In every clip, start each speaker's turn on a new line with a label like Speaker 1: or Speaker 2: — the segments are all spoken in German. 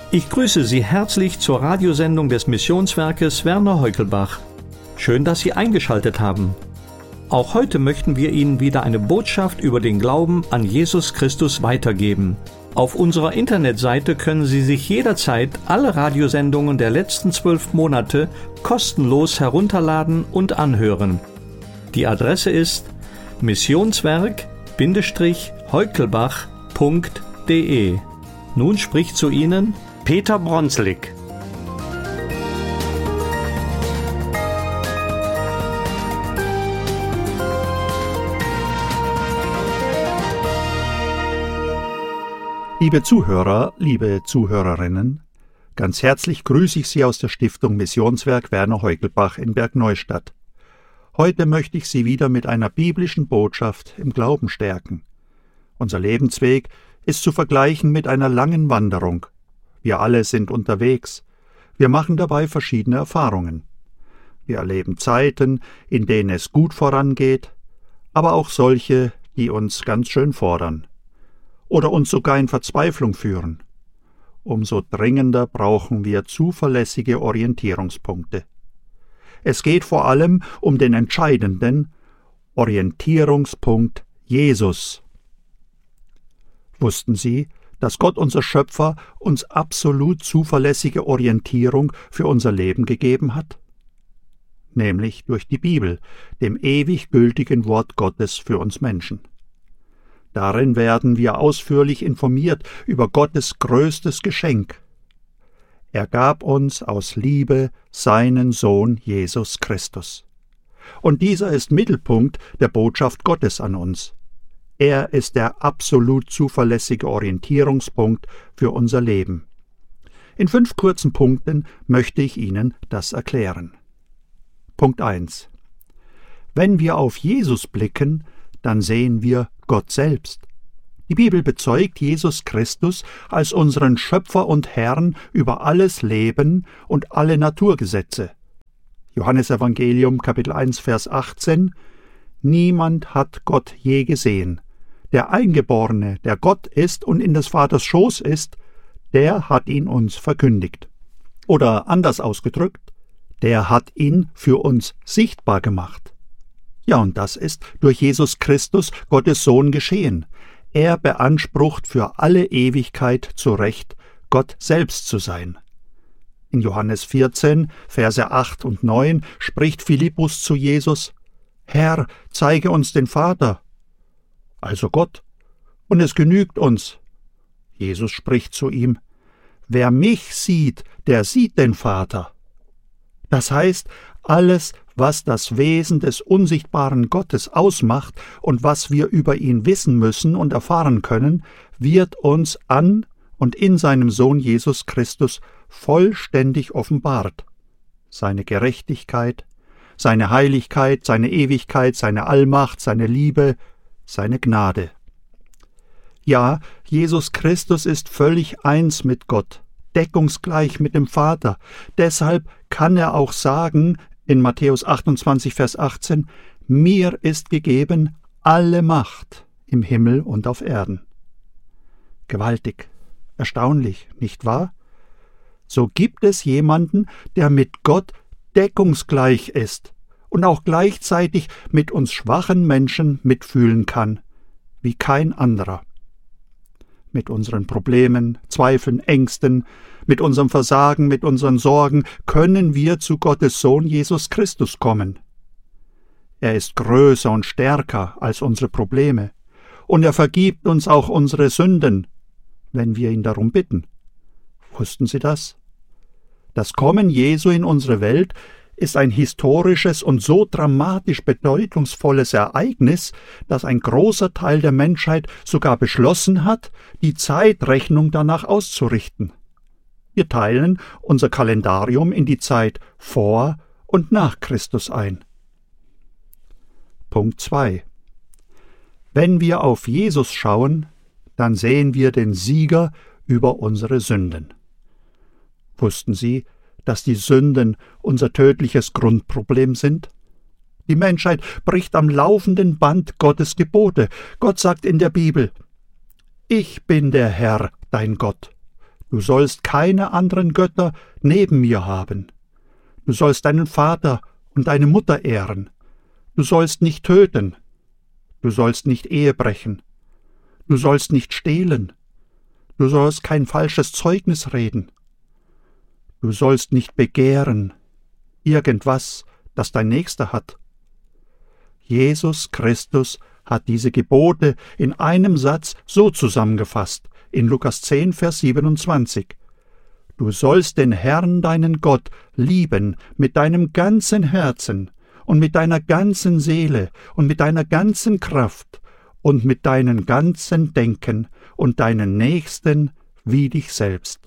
Speaker 1: Ich grüße Sie herzlich zur Radiosendung des Missionswerkes Werner Heukelbach. Schön, dass Sie eingeschaltet haben. Auch heute möchten wir Ihnen wieder eine Botschaft über den Glauben an Jesus Christus weitergeben. Auf unserer Internetseite können Sie sich jederzeit alle Radiosendungen der letzten 12 Monate kostenlos herunterladen und anhören. Die Adresse ist missionswerk-heukelbach.de. Nun spricht zu Ihnen Peter Bronslik.
Speaker 2: Liebe Zuhörer, liebe Zuhörerinnen, ganz herzlich grüße ich Sie aus der Stiftung Missionswerk Werner Heukelbach in Bergneustadt. Heute möchte ich Sie wieder mit einer biblischen Botschaft im Glauben stärken. Unser Lebensweg ist zu vergleichen mit einer langen Wanderung. Wir alle sind unterwegs. Wir machen dabei verschiedene Erfahrungen. Wir erleben Zeiten, in denen es gut vorangeht, aber auch solche, die uns ganz schön fordern oder uns sogar in Verzweiflung führen. Umso dringender brauchen wir zuverlässige Orientierungspunkte. Es geht vor allem um den entscheidenden Orientierungspunkt Jesus. Wussten Sie, dass Gott, unser Schöpfer, uns absolut zuverlässige Orientierung für unser Leben gegeben hat? Nämlich durch die Bibel, dem ewig gültigen Wort Gottes für uns Menschen. Darin werden wir ausführlich informiert über Gottes größtes Geschenk. Er gab uns aus Liebe seinen Sohn Jesus Christus. Und dieser ist Mittelpunkt der Botschaft Gottes an uns. Er ist der absolut zuverlässige Orientierungspunkt für unser Leben. In 5 kurzen Punkten möchte ich Ihnen das erklären. Punkt 1. Wenn wir auf Jesus blicken, dann sehen wir Gott selbst. Die Bibel bezeugt Jesus Christus als unseren Schöpfer und Herrn über alles Leben und alle Naturgesetze. Johannesevangelium Kapitel 1 Vers 18: Niemand hat Gott je gesehen. Der Eingeborene, der Gott ist und in des Vaters Schoß ist, der hat ihn uns verkündigt. Oder anders ausgedrückt, der hat ihn für uns sichtbar gemacht. Ja, und das ist durch Jesus Christus, Gottes Sohn, geschehen. Er beansprucht für alle Ewigkeit zu Recht, Gott selbst zu sein. In Johannes 14, Verse 8 und 9 spricht Philippus zu Jesus: Herr, zeige uns den Vater, also Gott, und es genügt uns. Jesus spricht zu ihm: Wer mich sieht, der sieht den Vater. Das heißt, alles, was das Wesen des unsichtbaren Gottes ausmacht und was wir über ihn wissen müssen und erfahren können, wird uns an und in seinem Sohn Jesus Christus vollständig offenbart. Seine Gerechtigkeit, seine Heiligkeit, seine Ewigkeit, seine Allmacht, seine Liebe, seine Gnade. Ja, Jesus Christus ist völlig eins mit Gott, deckungsgleich mit dem Vater. Deshalb kann er auch sagen, in Matthäus 28, Vers 18, mir ist gegeben alle Macht im Himmel und auf Erden. Gewaltig, erstaunlich, nicht wahr? So gibt es jemanden, der mit Gott deckungsgleich ist und auch gleichzeitig mit uns schwachen Menschen mitfühlen kann, wie kein anderer. Mit unseren Problemen, Zweifeln, Ängsten, mit unserem Versagen, mit unseren Sorgen können wir zu Gottes Sohn Jesus Christus kommen. Er ist größer und stärker als unsere Probleme, und er vergibt uns auch unsere Sünden, wenn wir ihn darum bitten. Wussten Sie das? Das Kommen Jesu in unsere Welt ist ein historisches und so dramatisch bedeutungsvolles Ereignis, dass ein großer Teil der Menschheit sogar beschlossen hat, die Zeitrechnung danach auszurichten. Wir teilen unser Kalendarium in die Zeit vor und nach Christus ein. Punkt 2. Wenn wir auf Jesus schauen, dann sehen wir den Sieger über unsere Sünden. Wussten Sie, dass die Sünden unser tödliches Grundproblem sind? Die Menschheit bricht am laufenden Band Gottes Gebote. Gott sagt in der Bibel: Ich bin der Herr, dein Gott. Du sollst keine anderen Götter neben mir haben. Du sollst deinen Vater und deine Mutter ehren. Du sollst nicht töten. Du sollst nicht Ehe brechen. Du sollst nicht stehlen. Du sollst kein falsches Zeugnis reden. Du sollst nicht begehren irgendwas, das dein Nächster hat. Jesus Christus hat diese Gebote in einem Satz so zusammengefasst, in Lukas 10, Vers 27. Du sollst den Herrn, deinen Gott, lieben mit deinem ganzen Herzen und mit deiner ganzen Seele und mit deiner ganzen Kraft und mit deinem ganzen Denken und deinen Nächsten wie dich selbst.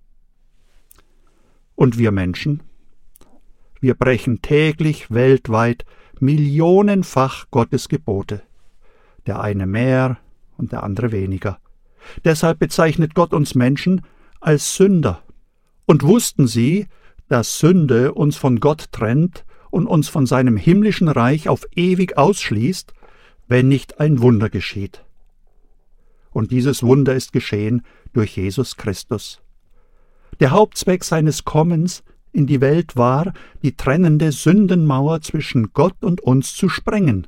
Speaker 2: Und wir Menschen? Wir brechen täglich weltweit millionenfach Gottes Gebote. Der eine mehr und der andere weniger. Deshalb bezeichnet Gott uns Menschen als Sünder. Und wussten Sie, dass Sünde uns von Gott trennt und uns von seinem himmlischen Reich auf ewig ausschließt, wenn nicht ein Wunder geschieht? Und dieses Wunder ist geschehen durch Jesus Christus. Der Hauptzweck seines Kommens in die Welt war, die trennende Sündenmauer zwischen Gott und uns zu sprengen.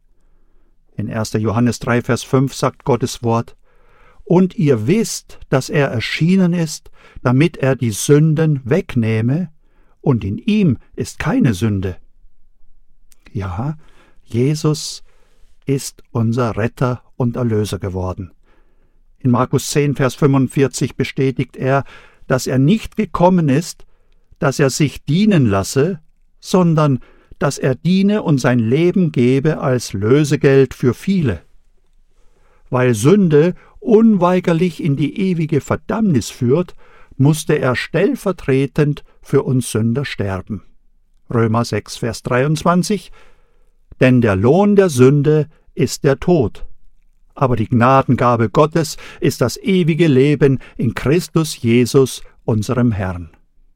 Speaker 2: In 1. Johannes 3, Vers 5 sagt Gottes Wort: Und ihr wisst, dass er erschienen ist, damit er die Sünden wegnehme, und in ihm ist keine Sünde. Ja, Jesus ist unser Retter und Erlöser geworden. In Markus 10, Vers 45 bestätigt er, dass er nicht gekommen ist, dass er sich dienen lasse, sondern dass er diene und sein Leben gebe als Lösegeld für viele. Weil Sünde unweigerlich in die ewige Verdammnis führt, musste er stellvertretend für uns Sünder sterben. Römer 6, Vers 23: Denn der Lohn der Sünde ist der Tod, aber die Gnadengabe Gottes ist das ewige Leben in Christus Jesus, unserem Herrn.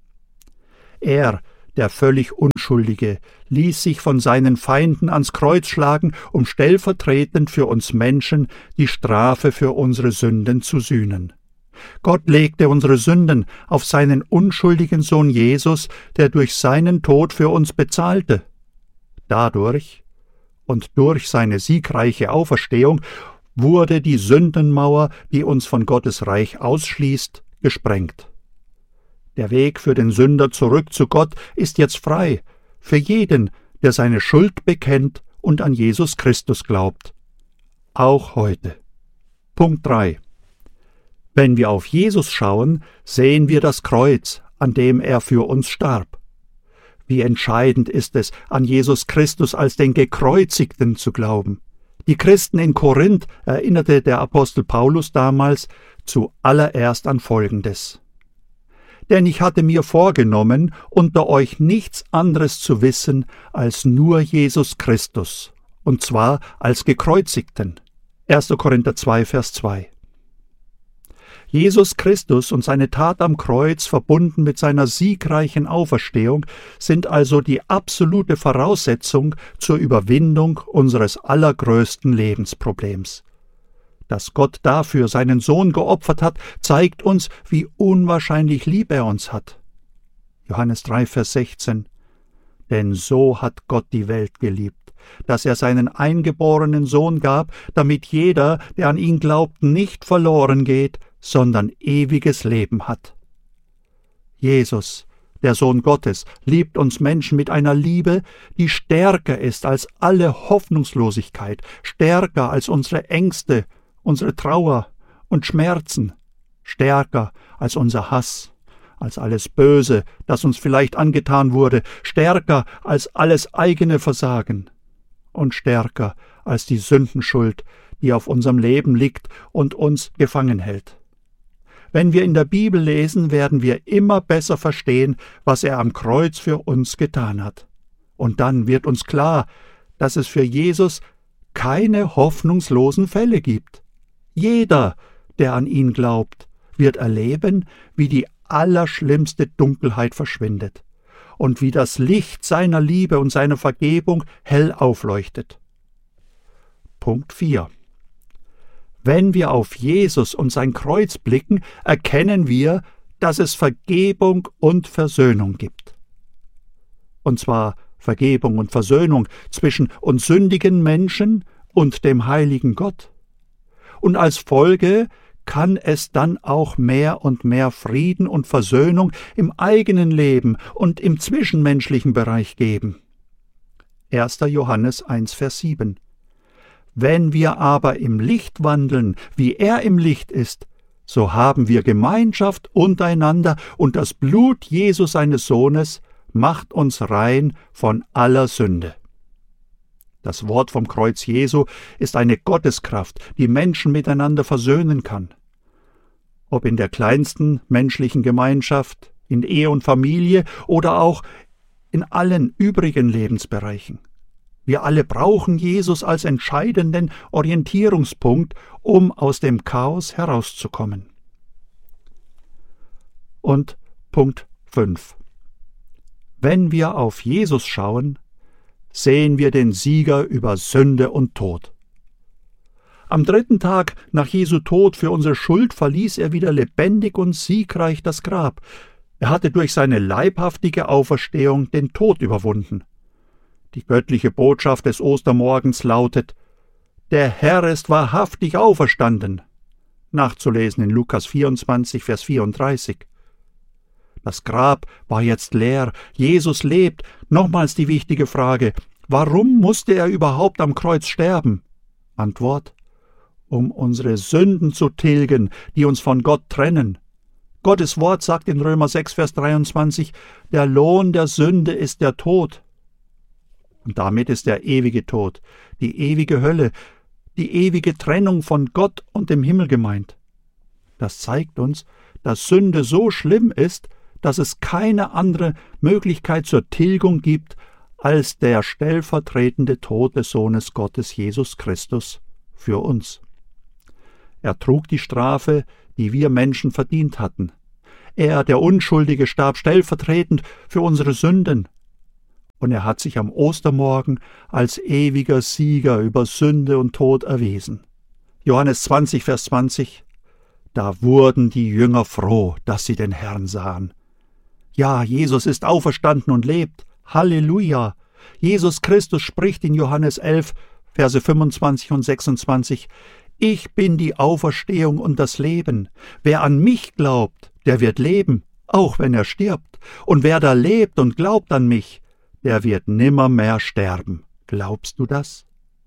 Speaker 2: Er, der völlig Unschuldige, ließ sich von seinen Feinden ans Kreuz schlagen, um stellvertretend für uns Menschen die Strafe für unsere Sünden zu sühnen. Gott legte unsere Sünden auf seinen unschuldigen Sohn Jesus, der durch seinen Tod für uns bezahlte. Dadurch und durch seine siegreiche Auferstehung wurde die Sündenmauer, die uns von Gottes Reich ausschließt, gesprengt. Der Weg für den Sünder zurück zu Gott ist jetzt frei, für jeden, der seine Schuld bekennt und an Jesus Christus glaubt. Auch heute. Punkt 3. Wenn wir auf Jesus schauen, sehen wir das Kreuz, an dem er für uns starb. Wie entscheidend ist es, an Jesus Christus als den Gekreuzigten zu glauben. Die Christen in Korinth erinnerte der Apostel Paulus damals zuallererst an Folgendes: Denn ich hatte mir vorgenommen, unter euch nichts anderes zu wissen als nur Jesus Christus, und zwar als Gekreuzigten. 1. Korinther 2, Vers 2. Jesus Christus und seine Tat am Kreuz, verbunden mit seiner siegreichen Auferstehung, sind also die absolute Voraussetzung zur Überwindung unseres allergrößten Lebensproblems. Dass Gott dafür seinen Sohn geopfert hat, zeigt uns, wie unwahrscheinlich lieb er uns hat. Johannes 3, Vers 16. Denn so hat Gott die Welt geliebt, dass er seinen eingeborenen Sohn gab, damit jeder, der an ihn glaubt, nicht verloren geht, sondern ewiges Leben hat. Jesus, der Sohn Gottes, liebt uns Menschen mit einer Liebe, die stärker ist als alle Hoffnungslosigkeit, stärker als unsere Ängste, unsere Trauer und Schmerzen, stärker als unser Hass, als alles Böse, das uns vielleicht angetan wurde, stärker als alles eigene Versagen und stärker als die Sündenschuld, die auf unserem Leben liegt und uns gefangen hält. Wenn wir in der Bibel lesen, werden wir immer besser verstehen, was er am Kreuz für uns getan hat. Und dann wird uns klar, dass es für Jesus keine hoffnungslosen Fälle gibt. Jeder, der an ihn glaubt, wird erleben, wie die allerschlimmste Dunkelheit verschwindet und wie das Licht seiner Liebe und seiner Vergebung hell aufleuchtet. Punkt 4. Wenn wir auf Jesus und sein Kreuz blicken, erkennen wir, dass es Vergebung und Versöhnung gibt. Und zwar Vergebung und Versöhnung zwischen uns sündigen Menschen und dem heiligen Gott. Und als Folge kann es dann auch mehr und mehr Frieden und Versöhnung im eigenen Leben und im zwischenmenschlichen Bereich geben. 1. Johannes 1, Vers 7. Wenn wir aber im Licht wandeln, wie er im Licht ist, so haben wir Gemeinschaft untereinander, und das Blut Jesu seines Sohnes macht uns rein von aller Sünde. Das Wort vom Kreuz Jesu ist eine Gotteskraft, die Menschen miteinander versöhnen kann. Ob in der kleinsten menschlichen Gemeinschaft, in Ehe und Familie oder auch in allen übrigen Lebensbereichen. Wir alle brauchen Jesus als entscheidenden Orientierungspunkt, um aus dem Chaos herauszukommen. Und Punkt 5. Wenn wir auf Jesus schauen, sehen wir den Sieger über Sünde und Tod. Am 3. Tag nach Jesu Tod für unsere Schuld verließ er wieder lebendig und siegreich das Grab. Er hatte durch seine leibhaftige Auferstehung den Tod überwunden. Die göttliche Botschaft des Ostermorgens lautet: Der Herr ist wahrhaftig auferstanden. Nachzulesen in Lukas 24, Vers 34. Das Grab war jetzt leer, Jesus lebt. Nochmals die wichtige Frage: Warum musste er überhaupt am Kreuz sterben? Antwort: Um unsere Sünden zu tilgen, die uns von Gott trennen. Gottes Wort sagt in Römer 6, Vers 23, der Lohn der Sünde ist der Tod. Und damit ist der ewige Tod, die ewige Hölle, die ewige Trennung von Gott und dem Himmel gemeint. Das zeigt uns, dass Sünde so schlimm ist, dass es keine andere Möglichkeit zur Tilgung gibt, als der stellvertretende Tod des Sohnes Gottes Jesus Christus für uns. Er trug die Strafe, die wir Menschen verdient hatten. Er, der Unschuldige, starb stellvertretend für unsere Sünden. Und er hat sich am Ostermorgen als ewiger Sieger über Sünde und Tod erwiesen. Johannes 20, Vers 20. Da wurden die Jünger froh, dass sie den Herrn sahen. Ja, Jesus ist auferstanden und lebt. Halleluja! Jesus Christus spricht in Johannes 11, Verse 25 und 26, Ich bin die Auferstehung und das Leben. Wer an mich glaubt, der wird leben, auch wenn er stirbt. Und wer da lebt und glaubt an mich, der wird nimmermehr sterben. Glaubst du das?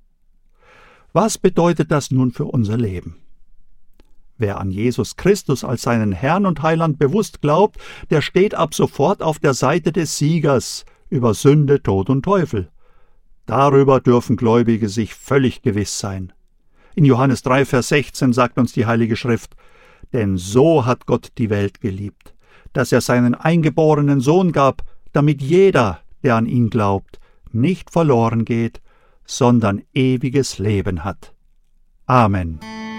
Speaker 2: Was bedeutet das nun für unser Leben? Wer an Jesus Christus als seinen Herrn und Heiland bewusst glaubt, der steht ab sofort auf der Seite des Siegers über Sünde, Tod und Teufel. Darüber dürfen Gläubige sich völlig gewiss sein. In Johannes 3, Vers 16 sagt uns die Heilige Schrift, denn so hat Gott die Welt geliebt, dass er seinen eingeborenen Sohn gab, damit jeder, der an ihn glaubt, nicht verloren geht, sondern ewiges Leben hat. Amen.